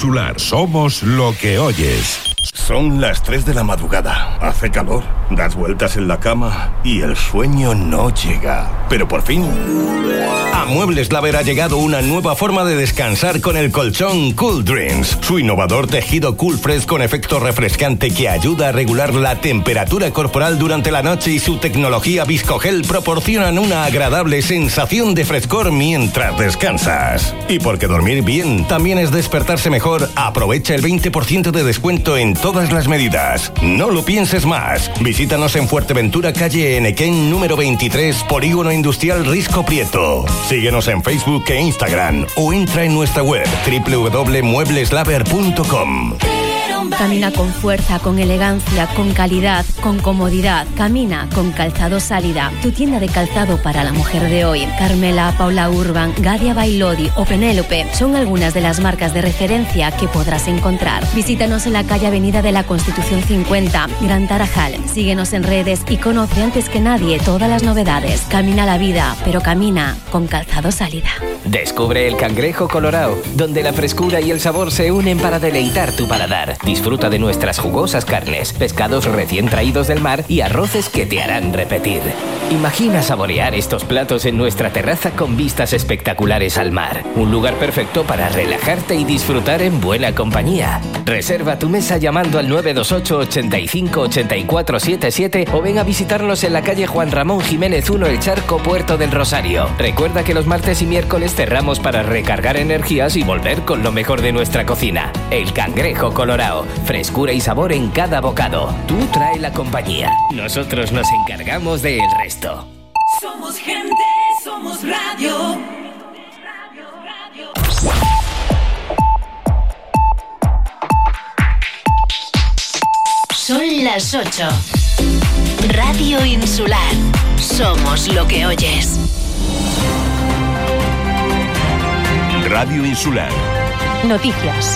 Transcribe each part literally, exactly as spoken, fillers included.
Insular. Somos lo que oyes. Son las tres de la madrugada. Hace calor, das vueltas en la cama y el sueño no llega. Pero por fin... A Muebles Laver ha llegado una nueva forma de descansar con el colchón Cool Dreams. Su innovador tejido Cool Fresh con efecto refrescante que ayuda a regular la temperatura corporal durante la noche y su tecnología Viscogel proporcionan una agradable sensación de frescor mientras descansas. Y porque dormir bien también es despertarse mejor, aprovecha el veinte por ciento de descuento en todas las medidas. No lo pienses más. Visítanos en Fuerteventura, calle Enequén, número veintitrés, Polígono Industrial Risco Prieto. Síguenos en Facebook e Instagram o entra en nuestra web doble u doble u doble u punto muebles laver punto com. Camina con fuerza, con elegancia, con calidad, con comodidad. Camina con Calzado Sálida, tu tienda de calzado para la mujer de hoy. Carmela, Paula Urban, Gadia Bailodi o Penélope son algunas de las marcas de referencia que podrás encontrar. Visítanos en la calle Avenida de la Constitución cincuenta, Gran Tarajal. Síguenos en redes y conoce antes que nadie todas las novedades. Camina la vida, pero camina con Calzado Sálida. Descubre el Cangrejo Colorado, donde la frescura y el sabor se unen para deleitar tu paladar. Disfruta de nuestras jugosas carnes, pescados recién traídos del mar y arroces que te harán repetir. Imagina saborear estos platos en nuestra terraza con vistas espectaculares al mar. Un lugar perfecto para relajarte y disfrutar en buena compañía. Reserva tu mesa llamando al nueve dos ocho, ochenta y cinco, ochenta y cuatro setenta y siete o ven a visitarnos en la calle Juan Ramón Jiménez uno, El Charco, Puerto del Rosario. Recuerda que los martes y miércoles cerramos para recargar energías y volver con lo mejor de nuestra cocina. El Cangrejo Colorado. Frescura y sabor en cada bocado. Tú trae la compañía. Nosotros nos encargamos del resto. Somos gente, somos radio. Son las ocho. Radio Insular. Somos lo que oyes. Radio Insular. Noticias.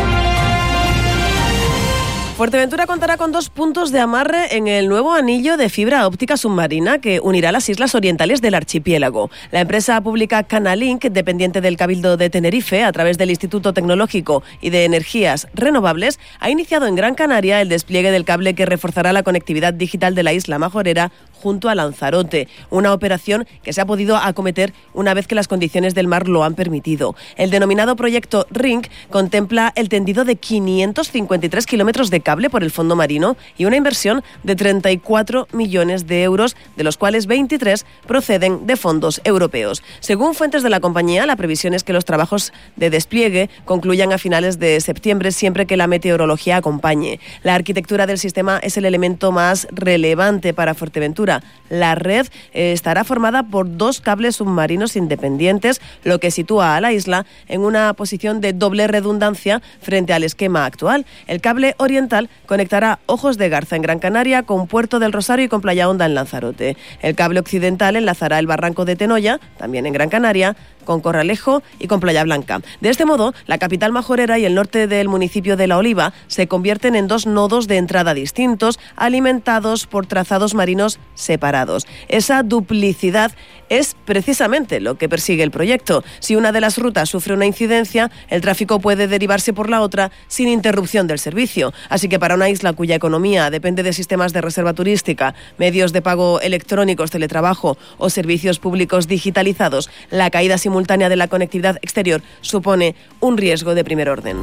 Fuerteventura contará con dos puntos de amarre en el nuevo anillo de fibra óptica submarina que unirá las islas orientales del archipiélago. La empresa pública Canalink, dependiente del Cabildo de Tenerife, a través del Instituto Tecnológico y de Energías Renovables, ha iniciado en Gran Canaria el despliegue del cable que reforzará la conectividad digital de la isla majorera junto a Lanzarote, una operación que se ha podido acometer una vez que las condiciones del mar lo han permitido. El denominado proyecto RINC contempla el tendido de quinientos cincuenta y tres kilómetros de cable por el fondo marino y una inversión de treinta y cuatro millones de euros, de los cuales veintitrés proceden de fondos europeos. Según fuentes de la compañía, la previsión es que los trabajos de despliegue concluyan a finales de septiembre, siempre que la meteorología acompañe. La arquitectura del sistema es el elemento más relevante para Fuerteventura. La red estará formada por dos cables submarinos independientes, lo que sitúa a la isla en una posición de doble redundancia frente al esquema actual. El cable oriental conectará Ojos de Garza en Gran Canaria con Puerto del Rosario y con Playa Honda en Lanzarote. El cable occidental enlazará el Barranco de Tenoya, también en Gran Canaria, con Corralejo y con Playa Blanca. De este modo, la capital majorera y el norte del municipio de La Oliva se convierten en dos nodos de entrada distintos, alimentados por trazados marinos separados. Esa duplicidad es precisamente lo que persigue el proyecto. Si una de las rutas sufre una incidencia, el tráfico puede derivarse por la otra sin interrupción del servicio. Así que para una isla cuya economía depende de sistemas de reserva turística, medios de pago electrónicos, teletrabajo o servicios públicos digitalizados, la caída simultánea de la conectividad exterior supone un riesgo de primer orden.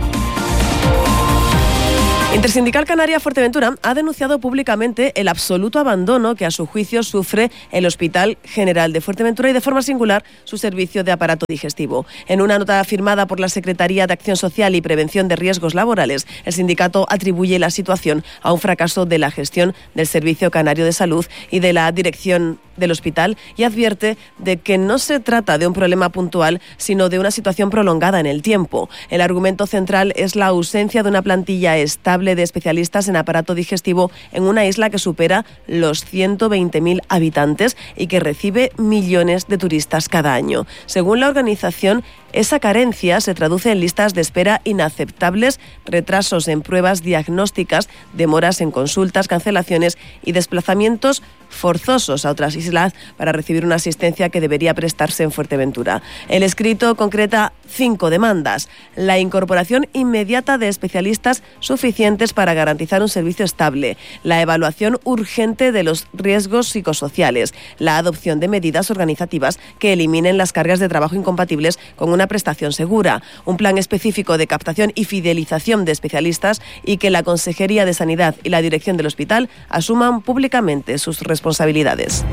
Intersindical Canaria Fuerteventura ha denunciado públicamente el absoluto abandono que a su juicio sufre el Hospital General de Fuerteventura y de forma singular su servicio de aparato digestivo. En una nota firmada por la Secretaría de Acción Social y Prevención de Riesgos Laborales, el sindicato atribuye la situación a un fracaso de la gestión del Servicio Canario de Salud y de la dirección del hospital y advierte de que no se trata de un problema puntual, sino de una situación prolongada en el tiempo. El argumento central es la ausencia de una plantilla estable de especialistas en aparato digestivo en una isla que supera los ciento veinte mil habitantes y que recibe millones de turistas cada año. Según la organización, Esa carencia se traduce en listas de espera inaceptables, retrasos en pruebas diagnósticas, demoras en consultas, cancelaciones y desplazamientos forzosos a otras islas para recibir una asistencia que debería prestarse en Fuerteventura. El escrito concreta cinco demandas: la incorporación inmediata de especialistas suficientes para garantizar un servicio estable, la evaluación urgente de los riesgos psicosociales, la adopción de medidas organizativas que eliminen las cargas de trabajo incompatibles con una prestación segura, un plan específico de captación y fidelización de especialistas y que la Consejería de Sanidad y la dirección del hospital asuman públicamente sus responsabilidades. responsabilidades.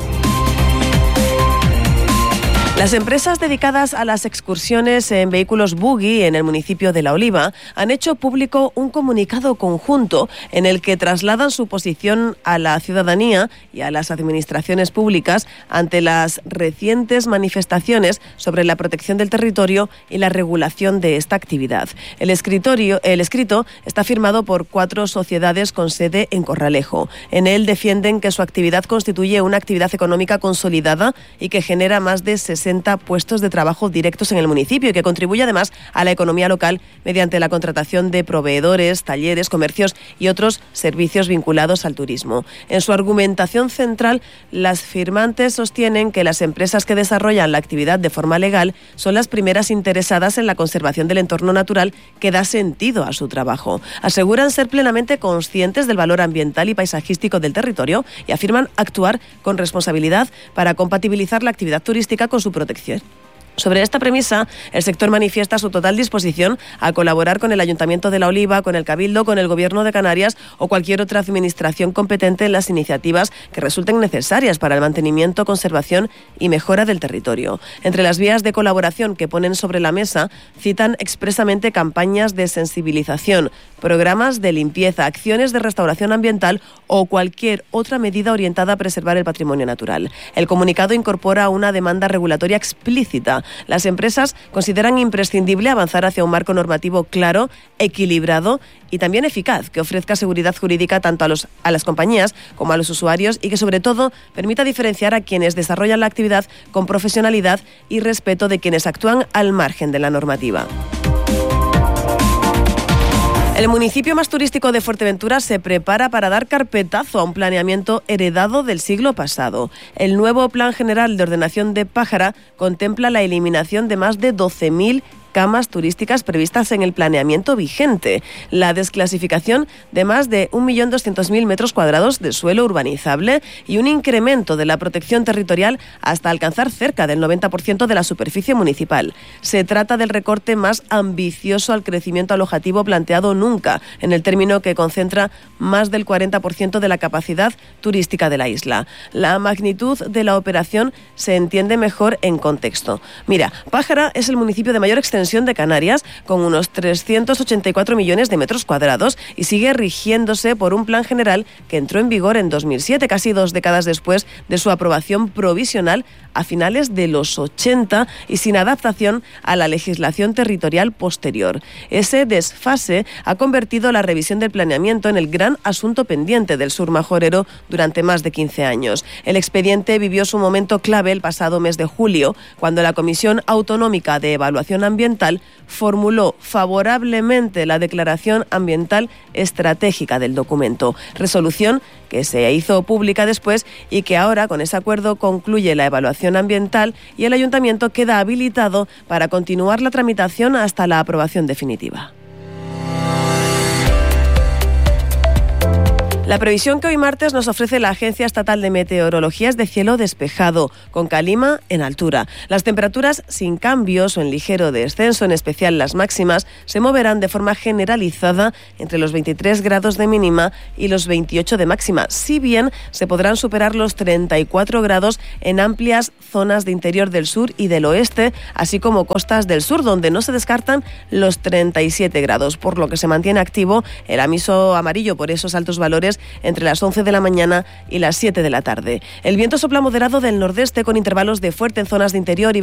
Las empresas dedicadas a las excursiones en vehículos buggy en el municipio de La Oliva han hecho público un comunicado conjunto en el que trasladan su posición a la ciudadanía y a las administraciones públicas ante las recientes manifestaciones sobre la protección del territorio y la regulación de esta actividad. El, escritorio, el escrito está firmado por cuatro sociedades con sede en Corralejo. En él defienden que su actividad constituye una actividad económica consolidada y que genera más de sesenta puestos de trabajo directos en el municipio y que contribuye además a la economía local mediante la contratación de proveedores, talleres, comercios y otros servicios vinculados al turismo. En su argumentación central, las firmantes sostienen que las empresas que desarrollan la actividad de forma legal son las primeras interesadas en la conservación del entorno natural que da sentido a su trabajo. Aseguran ser plenamente conscientes del valor ambiental y paisajístico del territorio y afirman actuar con responsabilidad para compatibilizar la actividad turística con su protección. Sobre esta premisa, el sector manifiesta su total disposición a colaborar con el Ayuntamiento de La Oliva, con el Cabildo, con el Gobierno de Canarias o cualquier otra administración competente en las iniciativas que resulten necesarias para el mantenimiento, conservación y mejora del territorio. Entre las vías de colaboración que ponen sobre la mesa, citan expresamente campañas de sensibilización, programas de limpieza, acciones de restauración ambiental o cualquier otra medida orientada a preservar el patrimonio natural. El comunicado incorpora una demanda regulatoria explícita. Las empresas consideran imprescindible avanzar hacia un marco normativo claro, equilibrado y también eficaz, que ofrezca seguridad jurídica tanto a, los, a las compañías como a los usuarios y que, sobre todo, permita diferenciar a quienes desarrollan la actividad con profesionalidad y respeto de quienes actúan al margen de la normativa. El municipio más turístico de Fuerteventura se prepara para dar carpetazo a un planeamiento heredado del siglo pasado. El nuevo Plan General de Ordenación de Pájara contempla la eliminación de más de doce mil camas turísticas previstas en el planeamiento vigente, la desclasificación de más de un millón doscientos mil metros cuadrados de suelo urbanizable y un incremento de la protección territorial hasta alcanzar cerca del noventa por ciento de la superficie municipal. Se trata del recorte más ambicioso al crecimiento alojativo planteado nunca, en el término que concentra más del cuarenta por ciento de la capacidad turística de la isla. La magnitud de la operación se entiende mejor en contexto. Mira, Pájara es el municipio de mayor extensión de Canarias, con unos trescientos ochenta y cuatro millones de metros cuadrados y sigue rigiéndose por un plan general que entró en vigor en dos mil siete, casi dos décadas después de su aprobación provisional a finales de los ochenta y sin adaptación a la legislación territorial posterior. Ese desfase ha convertido la revisión del planeamiento en el gran asunto pendiente del sur majorero durante más de quince años. El expediente vivió su momento clave el pasado mes de julio, cuando la Comisión Autonómica de Evaluación Ambiental formuló favorablemente la declaración ambiental estratégica del documento, resolución que se hizo pública después y que ahora, con ese acuerdo, concluye la evaluación ambiental y el Ayuntamiento queda habilitado para continuar la tramitación hasta la aprobación definitiva. La previsión que hoy martes nos ofrece la Agencia Estatal de Meteorología es de cielo despejado, con calima en altura. Las temperaturas sin cambios o en ligero descenso, en especial las máximas, se moverán de forma generalizada entre los veintitrés grados de mínima y los veintiocho de máxima, si bien se podrán superar los treinta y cuatro grados en amplias zonas de interior del sur y del oeste, así como costas del sur, donde no se descartan los treinta y siete grados, por lo que se mantiene activo el aviso amarillo por esos altos valores entre las once de la mañana y las siete de la tarde. El viento sopla moderado del nordeste con intervalos de fuerte en zonas de interior y